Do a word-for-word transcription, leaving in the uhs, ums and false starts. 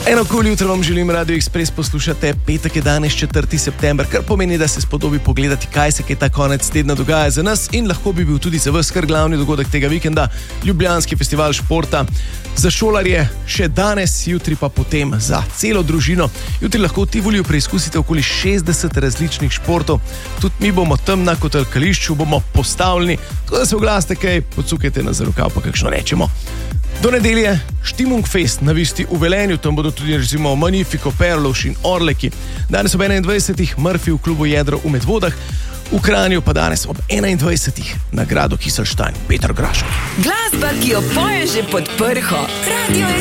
Eno kul jutro vam želim, Radio Express poslušate. Petek je danes četrti september, kar pomeni, da se spodobi pogledati, kaj se kaj ta konec tedna dogaja za nas in lahko bi bil tudi za vas kar glavni dogodek tega vikenda, Ljubljanski festival športa. Za šolarje še danes, jutri pa potem za celo družino. Jutri lahko v Tivoliju preizkusite okoli šestdeset različnih športov. Tudi mi bomo tam na kotalkališču, bomo postavljeni, tako da se oglasite kaj, podsukajte na za rokav, pa kakšno rečemo. Do nedelje Štimung Fest na Visti v Velenju, tam bodo tudi recimo Magnifico, Perlovš in Orleki. Danes ob enaindvajsetih Murphy v klubu Jedro v Medvodah, v Kranju pa danes ob enaindvajsetih na gradu Kiselštajn Peter Grašek. Glasba, ki jo poje že pod prho. Radio